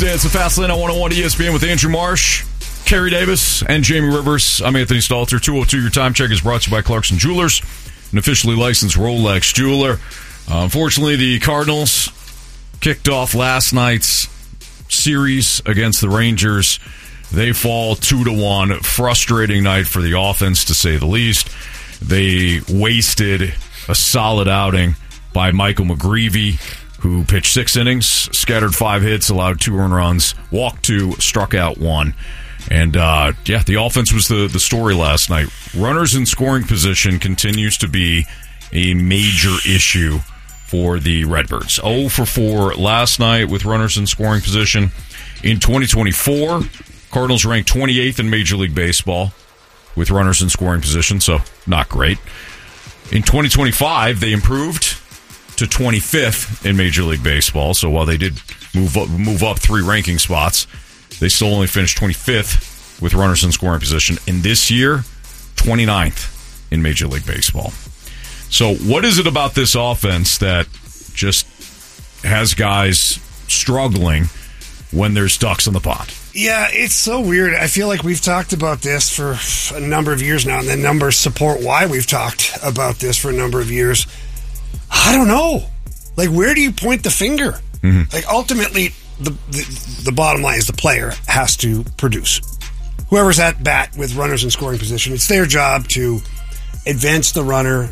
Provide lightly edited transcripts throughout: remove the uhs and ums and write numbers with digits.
It's the Fast Lane on 101 ESPN with Andrew Marsh, Kerry Davis, and Jamie Rivers. I'm Anthony Stalter. 202 Your Time Check is brought to you by Clarkson Jewelers, an officially licensed Rolex jeweler. Unfortunately, the Cardinals kicked off last night's series against the Rangers. They fall 2-1. Frustrating night for the offense, to say the least. They wasted a solid outing by Michael McGreevy, who pitched 6 innings, scattered 5 hits, allowed 2 earned runs, walked 2, struck out 1. And, the offense was the story last night. Runners in scoring position continues to be a major issue for the Redbirds. 0 for 4 last night with runners in scoring position. In 2024, Cardinals ranked 28th in Major League Baseball with runners in scoring position, so not great. In 2025, they improved to 25th in Major League Baseball. So while they did move up 3 ranking spots, they still only finished 25th with runners in scoring position. And this year, 29th in Major League Baseball. So what is it about this offense that just has guys struggling when there's ducks in the pond? Yeah, it's so weird. I feel like we've talked about this for a number of years now, and the numbers support why we've talked about this for a number of years. I don't know. Like, where do you point the finger? Mm-hmm. Like, ultimately, the bottom line is the player has to produce. Whoever's at bat with runners in scoring position, it's their job to advance the runner,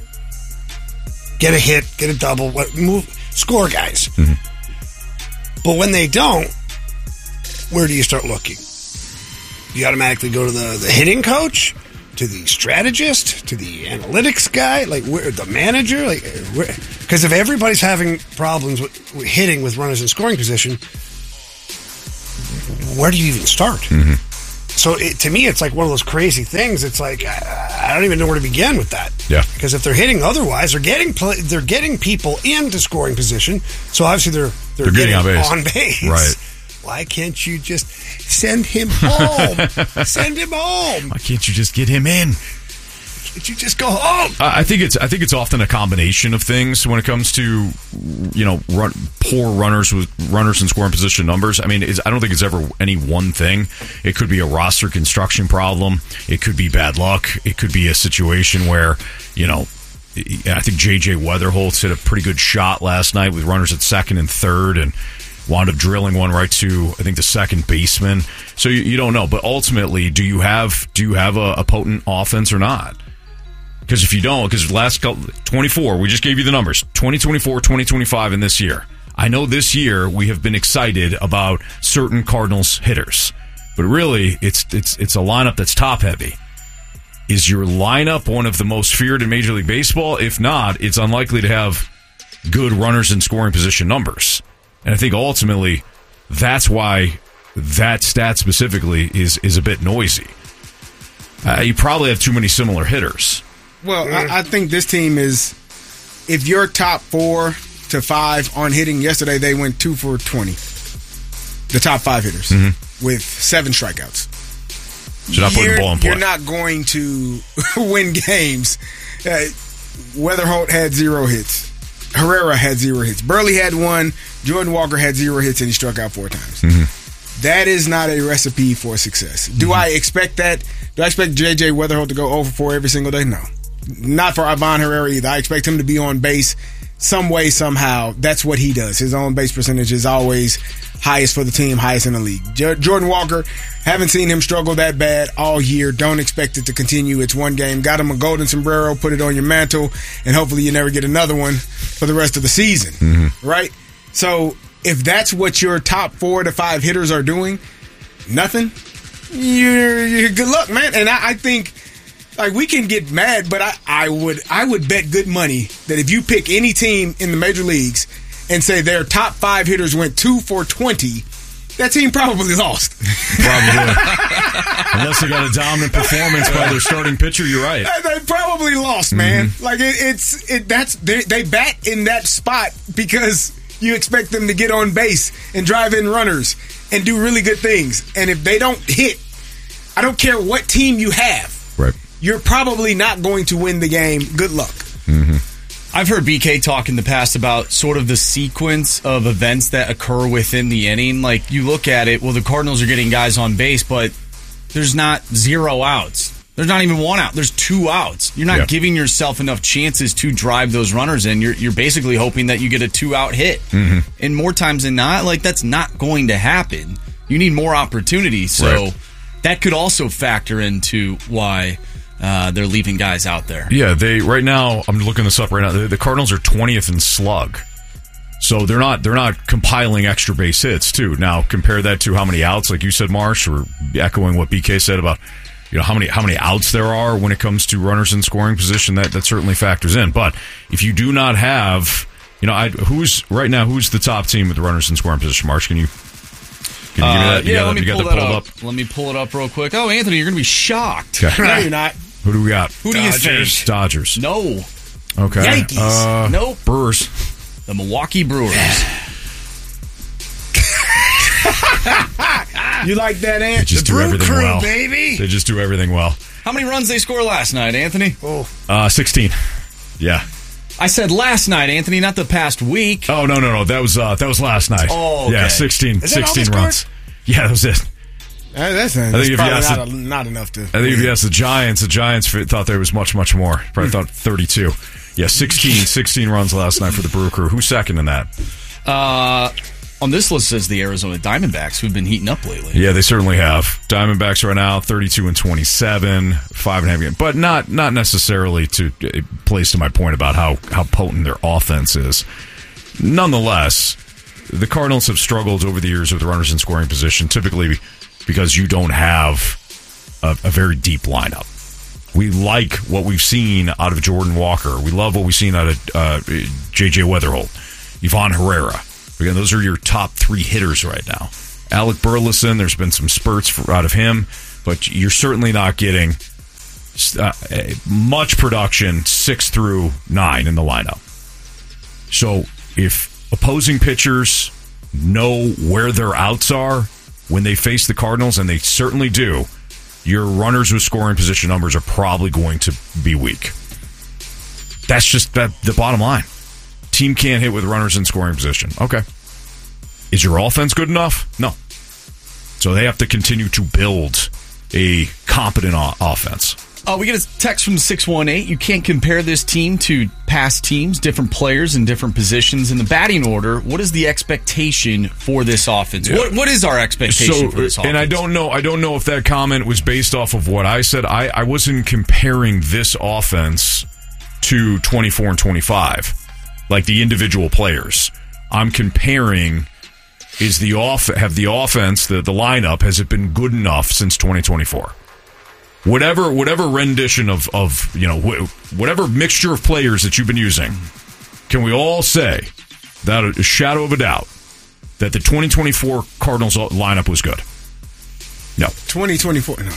get a hit, get a double, score guys. Mm-hmm. But when they don't, where do you start looking? You automatically go to the hitting coach, to the strategist, to the analytics guy, like the manager, because if everybody's having problems with hitting with runners in scoring position, where do you even start? Mm-hmm. So to me, it's like one of those crazy things. It's like I don't even know where to begin with that. Yeah. Because if they're hitting otherwise, they're getting people into scoring position. So obviously they're getting on base. Right. Why can't you just send him home? Send him home. Why can't you just get him in? Can't you just go home? I think it's often a combination of things when it comes to poor runners with runners in scoring position numbers. I mean, I don't think it's ever any one thing. It could be a roster construction problem. It could be bad luck. It could be a situation where I think J.J. Weatherholtz hit a pretty good shot last night with runners at second and third and wound up drilling one right to, I think, the second baseman. So you don't know. But ultimately, do you have a potent offense or not? Because if you don't, because last 24, we just gave you the numbers, 2024, 2025, and this year. I know this year we have been excited about certain Cardinals hitters. But really, it's a lineup that's top-heavy. Is your lineup one of the most feared in Major League Baseball? If not, it's unlikely to have good runners in scoring position numbers. And I think ultimately that's why that stat specifically is a bit noisy. You probably have too many similar hitters. Well, I think this team is, if you're top 4 to 5 on hitting, yesterday they went 2 for 20. The top 5 hitters with 7 strikeouts. Should not put the ball in play. You're not going to win games. Weatherholt had 0 hits. Herrera had 0 hits. Burley had 1. Jordan Walker had 0 hits, and he struck out 4 times. Mm-hmm. That is not a recipe for success. Do I expect that? Do I expect J.J. Weatherholt to go 0 for 4 every single day? No. Not for Ivan Herrera either. I expect him to be on base some way, somehow. That's what he does. His on base percentage is always highest for the team, highest in the league. Jordan Walker, haven't seen him struggle that bad all year. Don't expect it to continue. It's one game. Got him a golden sombrero, put it on your mantle, and hopefully you never get another one for the rest of the season. Mm-hmm. Right? So if that's what your top 4 to 5 hitters are doing, nothing, you're good luck, man. And I think, like, we can get mad, but I would bet good money that if you pick any team in the major leagues and say their top 5 hitters went 2 for 20, that team probably lost. Probably. Unless they got a dominant performance by their starting pitcher, you're right. They probably lost, man. Mm-hmm. Like, they bat in that spot because you expect them to get on base and drive in runners and do really good things. And if they don't hit, I don't care what team you have. Right. You're probably not going to win the game. Good luck. Mm-hmm. I've heard BK talk in the past about sort of the sequence of events that occur within the inning. Like, you look at it, well, the Cardinals are getting guys on base, but there's not 0 outs. There's not even 1 out. There's 2 outs. You're not giving yourself enough chances to drive those runners in. You're basically hoping that you get a 2-out hit. And more times than not, like, that's not going to happen. You need more opportunities. So that could also factor into why they're leaving guys out there. Yeah, right now, I'm looking this up right now. The Cardinals are 20th in slug. So they're not compiling extra base hits, too. Now, compare that to how many outs, like you said, Marsh, or echoing what BK said about how many outs there are when it comes to runners in scoring position. That certainly factors in. But if you do not have, who's the top team with the runners in scoring position? Marsh, can you give me that? Let me pull that up. Let me pull it up real quick. Oh, Anthony, you're going to be shocked. Okay. No, you're not. Who do we got? Who do you think? Dodgers. No. Okay. Yankees. Nope. Brewers. The Milwaukee Brewers. You like that, Ant? They just do everything crew, well. Baby. They just do everything well. How many runs they score last night, Anthony? 16. Yeah. I said last night, Anthony, not the past week. Oh, no. That was last night. Oh, okay. Yeah, 16 runs. Yeah, that was it. That's probably not enough to. I think if you asked the Giants thought there was much, much more. Probably thought 32. Yeah, 16 runs last night for the Brew Crew. Who's second in that? On this list says the Arizona Diamondbacks, who've been heating up lately. Yeah, they certainly have. Diamondbacks right now 32 and 27, 5.5 games, but not necessarily to place to my point about how potent their offense is. Nonetheless, the Cardinals have struggled over the years with runners in scoring position, typically because you don't have a very deep lineup. We like what we've seen out of Jordan Walker. We love what we've seen out of J.J. Weatherholt, Ivan Herrera. Again, those are your top 3 hitters right now. Alec Burleson, there's been some spurts out of him, but you're certainly not getting much production 6 through 9 in the lineup. So if opposing pitchers know where their outs are when they face the Cardinals, and they certainly do, your runners with scoring position numbers are probably going to be weak. That's just the bottom line. Team can't hit with runners in scoring position. Okay. Is your offense good enough? No. So they have to continue to build a competent offense. We get a text from 618. You can't compare this team to past teams, different players in different positions. In the batting order, what is the expectation for this offense? Yeah. What is our expectation for this offense? And I don't know if that comment was based off of what I said. I wasn't comparing this offense to 24 and 25, like the individual players. I'm comparing, have the offense, the lineup, has it been good enough since 2024? Whatever rendition of whatever mixture of players that you've been using, can we all say, without a shadow of a doubt, that the 2024 Cardinals lineup was good? No. 2024, no.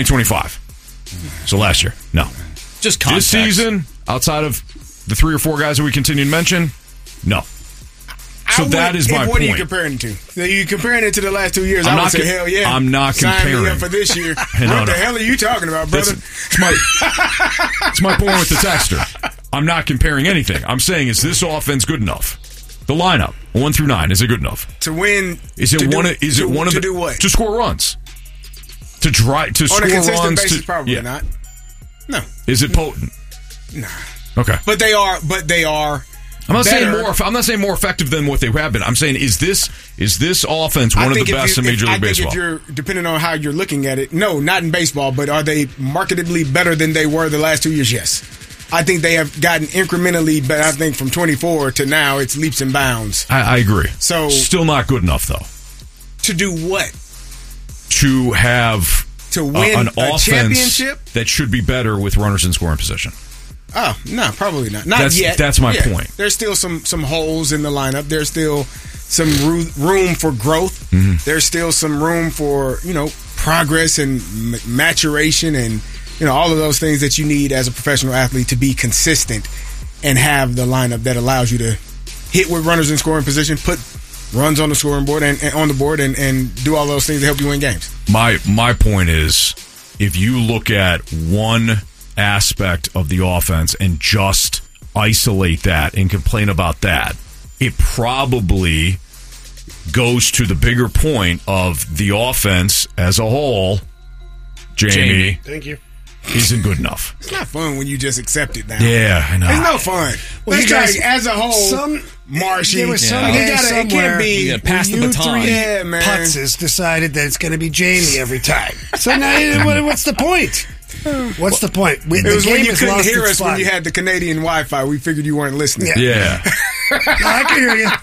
2025. So last year, no. Just context. This season, outside of the 3 or 4 guys that we continue to mention, no. So that is my point. What are you comparing to? Are you comparing it to the last 2 years? I would say, hell yeah. I'm not comparing. Sign me up for this year. What the hell are you talking about, brother? It's my point with the texter. I'm not comparing anything. I'm saying, is this offense good enough? The lineup, 1 through 9, is it good enough? To win. To do what? To score runs. To score runs. On a consistent basis, probably not. No. Is it potent? Nah. Okay. But they are. I'm not saying more effective than what they have been. I'm saying, is this offense one of the best in Major League Baseball? I think if you're, depending on how you're looking at it, no, not in baseball, but are they marketably better than they were the last 2 years? Yes. I think they have gotten incrementally better. I think from 24 to now, it's leaps and bounds. I agree. So still not good enough, though. To do what? To win an offense championship that should be better with runners in scoring position. Oh, no, probably not. Not yet. That's my point. There's still some holes in the lineup. There's still some room for growth. Mm-hmm. There's still some room for, progress and maturation and, all of those things that you need as a professional athlete to be consistent and have the lineup that allows you to hit with runners in scoring position, put runs on the scoring board and on the board and do all those things to help you win games. My point is, if you look at one aspect of the offense and just isolate that and complain about that. It probably goes to the bigger point of the offense as a whole. Jamie. Thank you. Isn't good enough. It's not fun when you just accept it now. Yeah, I know. It's no fun. Well, Let's you guys, try as a whole. Marshy. There was some Yeah. day It somewhere can't be. You gotta pass the you baton. three Yeah, man. putzes decided that it's going to be Jamie every time. So now, what's the point? What's the point? It was when you couldn't hear us when you had the Canadian Wi-Fi. We figured you weren't listening. Yeah. Yeah. No, I can hear you.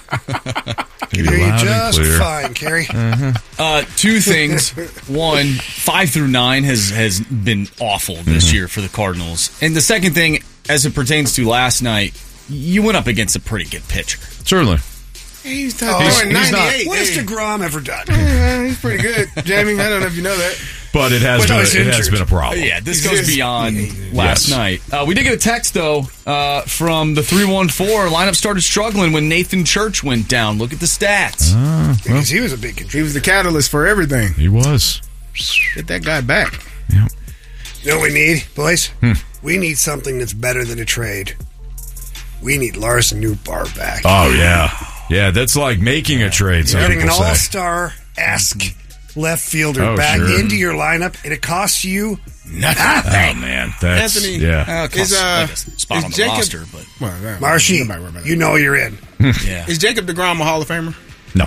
Hear Hear you loud and just clear. fine, Kerry. Two things. One, 5 through 9 has been awful this year for the Cardinals. And the second thing, as it pertains to last night, you went up against a pretty good pitcher. Certainly. He's Oh, throwing he's not- 98. What has DeGrom ever done? He's pretty good. Jamie, I don't know if you know that. But it has, But been, he's it has injured. been a problem. Yeah, this He's goes just- beyond Yes. last night. We did get a text, though, from the 314. Lineup started struggling when Nathan Church went down. Look at the stats. Because he was a big He contributor. was the catalyst for everything. He was. Get that guy back. Yeah. You know what we need, boys? We need something that's better than a trade. We need Larson Newbar back. Oh, yeah. Yeah, that's like making a trade, some Getting an people say. all-star-esque left fielder Oh, back sure. into your lineup, and it costs you Nothing. Oh, man. That's, Anthony, yeah. Costs Is, like a spot is on the Jacob- roster, but Well, no, Marshy, nobody worry about you that. know you're in. yeah. Is Jacob DeGrom a Hall of Famer? No.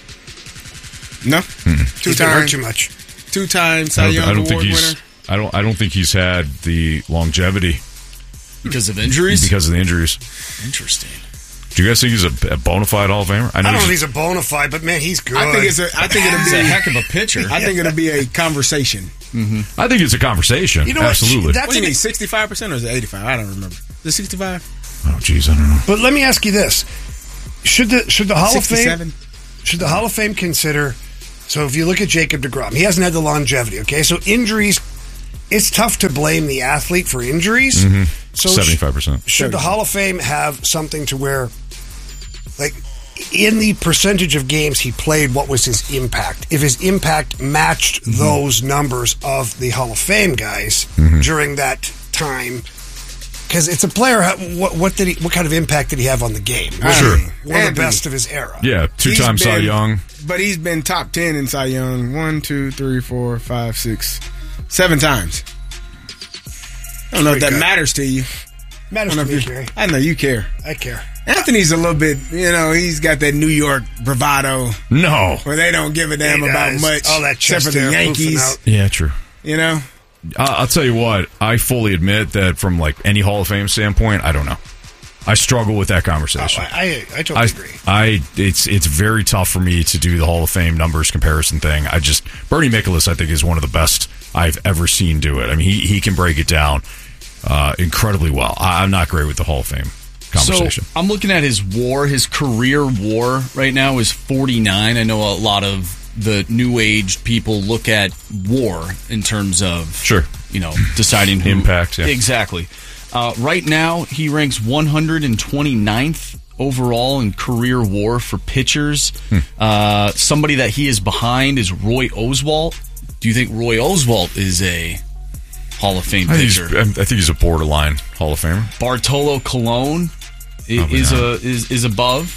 No. He's been hurt too much. Two-time Cy I Young don't think Award he's. winner. I don't think he's had the longevity Because of injuries? because of the injuries. Interesting. Do you guys think he's a bona fide Hall of Famer? I don't know if he's a bona fide, but man, he's good. I think it'll He's a be. heck of a pitcher. I think it'll be a conversation. I think it's a conversation. You know what? Absolutely. That's What do you an- mean, 65% or is it 85? I don't remember. Is it 65? Oh, jeez, I don't know. But let me ask you this: should the Hall of 67? Fame should the Hall of Fame consider? So if you look at Jacob DeGrom, he hasn't had the longevity. Okay, so injuries. It's tough to blame the athlete for injuries. So 75%. should the Hall of Fame have something to where, like, in the percentage of games he played, what was his impact? If his impact matched those numbers of the Hall of Fame guys during that time, because it's a player. What kind of impact did he have on the game? Was Sure. he one of the Anthony. best of his era. Yeah, two-time He's Cy been- Young. But he's been top 10 in Cy Young 1, 2, 3, 4, 5, 6, 7 times. I don't know if that good. matters to you. Matters to me, Gary. I know you care. I care. Anthony's a little bit, he's got that New York bravado No. where they don't give a damn He about does. much All that except for chest the hair poofing Yankees. out. Yeah, true. You know? I'll tell you what. I fully admit that from like any Hall of Fame standpoint, I don't know. I struggle with that conversation. I totally agree. It's very tough for me to do the Hall of Fame numbers comparison thing. Bernie Miklasz, I think, is one of the best I've ever seen do it. I mean, he can break it down incredibly well. I'm not great with the Hall of Fame conversation. So I'm looking at his WAR. His career WAR right now is 49. I know a lot of the new age people look at WAR in terms of Sure. deciding who Impact, yeah. Exactly. Right now he ranks 129th overall in career WAR for pitchers. Somebody that he is behind is Roy Oswalt. Do you think Roy Oswalt is a Hall of Fame pitcher? I think he's a borderline Hall of Famer. Bartolo Colon is above.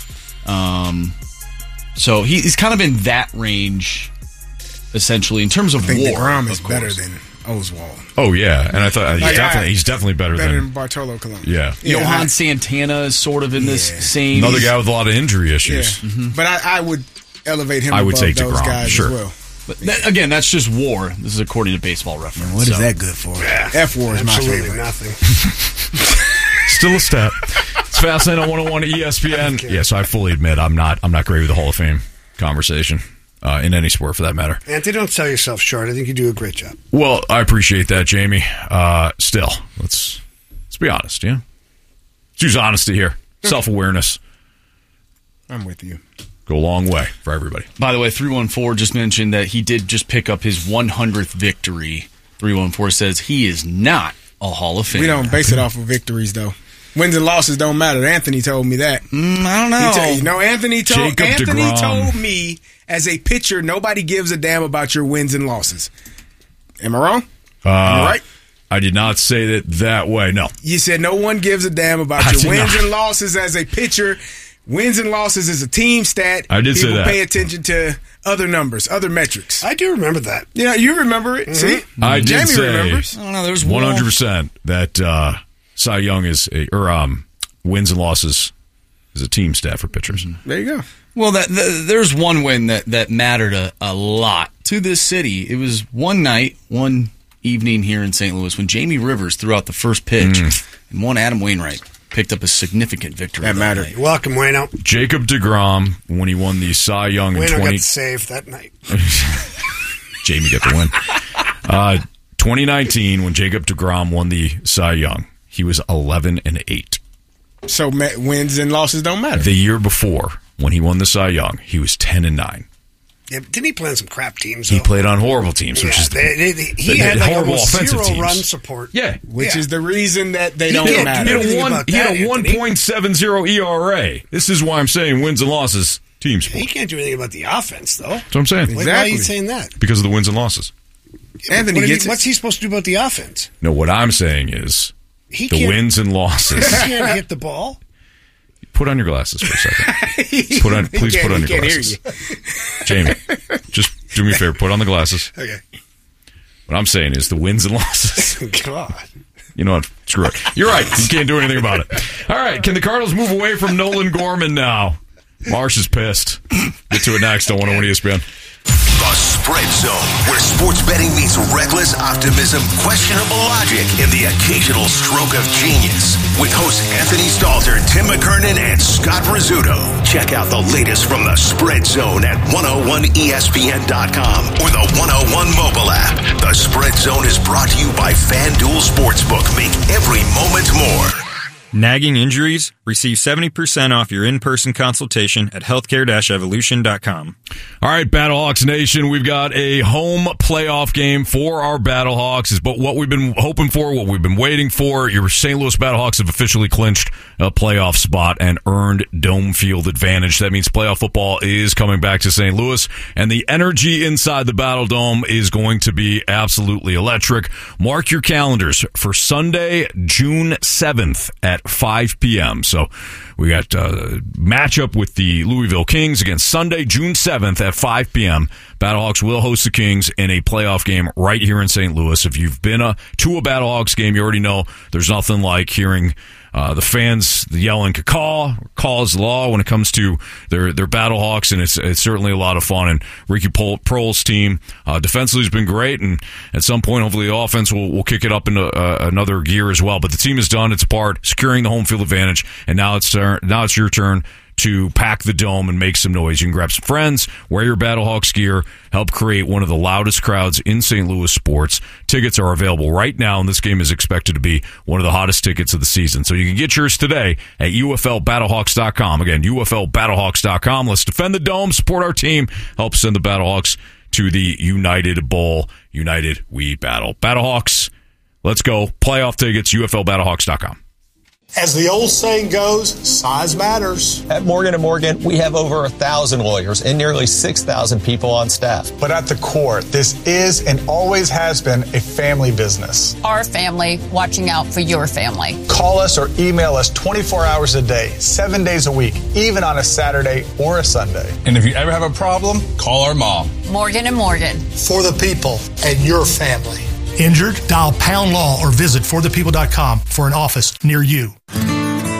So he's kind of in that range, essentially, in terms of I think WAR. DeGrom is of better course. than Oswald. Oh yeah, and I thought he's definitely better Better than than Bartolo Colon. yeah. Johan Santana is sort of in this same. Another guy with a lot of injury Yeah. issues. But I would elevate him I would above take those DeGrom, guys sure. as well. But again, that's just WAR. This is according to Baseball Reference. What is so. that good for? F-War is my Absolutely favorite. nothing. Still a step. It's Fastlane on 101 ESPN. Yes, I fully admit I'm not great with the Hall of Fame conversation in any sport for that matter. Anthony, don't sell yourself short. I think you do a great job. Well, I appreciate that, Jamie. Still, let's be honest. Yeah, let's use honesty here. Self-awareness I'm with you. go a long way for everybody. By the way, 314 just mentioned that he did just pick up his 100th victory. 314 says he is not a Hall of Famer. We don't base it off of victories, though. Wins and losses don't matter. Anthony told me that. I don't know. Anthony told Jacob DeGrom. told me as a pitcher, nobody gives a damn about your wins and losses. Am I wrong? Am I right? I did not say it that way. No. You said no one gives a damn about I your did wins not. and losses as a pitcher. Wins and losses is a team stat. I did say People that. pay attention to other numbers, other metrics. I do remember that. Yeah, you remember it. See? I did Jamie say remembers. I don't know. There's 100% that Cy Young is wins and losses is a team stat for pitchers. There you go. Well, there's one win that mattered a lot to this city. It was one night, one evening here in St. Louis when Jamie Rivers threw out the first pitch and one Adam Wainwright picked up a significant victory. That mattered. You're welcome, Wayno. Jacob deGrom, when he won the Cy Young in Wayno got 20... the save that night. Jamie got the win. 2019, when Jacob deGrom won the Cy Young, he was 11-8. So wins and losses don't matter. The year before, when he won the Cy Young, he was 10-9. Yeah, but didn't he play on some crap teams? He though? played on horrible teams, which is he had like horrible almost offensive zero teams. run support. Yeah, Which is the reason that they He don't can't matter. do anything about he had that, a Anthony. 1.70 ERA. This is why I'm saying wins and losses, team He sport. can't do anything about the offense, though. That's what I'm saying. Why are you saying that? Because of the wins and losses. Anthony gets it. What's he supposed to do about the offense? No, what I'm saying is He the can't, wins and losses. He can't hit the ball. Put on your glasses for a second. Please put on your glasses. Jamie, just do me a favor. Put on the glasses. Okay. What I'm saying is the wins and losses. God. You know what? Screw it. You're right. You can't do anything about it. All right. Can the Cardinals move away from Nolan Gorman now? Marsh is pissed. Get to it next on 101 ESPN. The Spread Zone, where sports betting meets reckless optimism, questionable logic, and the occasional stroke of genius. With hosts Anthony Stalter, Tim McKernan, and Scott Rizzuto. Check out the latest from the Spread Zone at 101ESPN.com or the 101 mobile app. The Spread Zone is brought to you by FanDuel Sportsbook. Make every moment more. Nagging injuries? Receive 70% off your in-person consultation at healthcare-evolution.com. All right, Battlehawks Nation, we've got a home playoff game for our Battlehawks. Is but what we've been hoping for, what we've been waiting for. Your St. Louis Battlehawks have officially clinched a playoff spot and earned dome field advantage. That means playoff football is coming back to St. Louis, and the energy inside the Battle Dome is going to be absolutely electric. Mark your calendars for Sunday, June 7th at 5 p.m. So we got a matchup with the Louisville Kings against Sunday, June 7th at 5 p.m. Battlehawks will host the Kings in a playoff game right here in St. Louis. If you've been to a Battlehawks game, you already know there's nothing like hearing the fans yelling "caw" is law when it comes to their Battlehawks, and it's certainly a lot of fun. And Ricky Prohl's team defensively has been great, and at some point, hopefully, the offense will kick it up into another gear as well. But the team has done its part, securing the home field advantage, and now it's your turn to pack the dome and make some noise. You can grab some friends, wear your Battlehawks gear, help create one of the loudest crowds in St. Louis sports. Tickets are available right now, and this game is expected to be one of the hottest tickets of the season. So you can get yours today at UFLBattlehawks.com. Again, UFLBattlehawks.com. Let's defend the dome, support our team, help send the Battlehawks to the United Bowl. United, we battle. Battlehawks, let's go. Playoff tickets, UFLBattlehawks.com. As the old saying goes, size matters. At Morgan & Morgan, we have over 1,000 lawyers and nearly 6,000 people on staff. But at the core, this is and always has been a family business. Our family watching out for your family. Call us or email us 24 hours a day, 7 days a week, even on a Saturday or a Sunday. And if you ever have a problem, call our mom. Morgan & Morgan. For the people and your family. Injured? Dial #law or visit forthepeople.com for an office near you.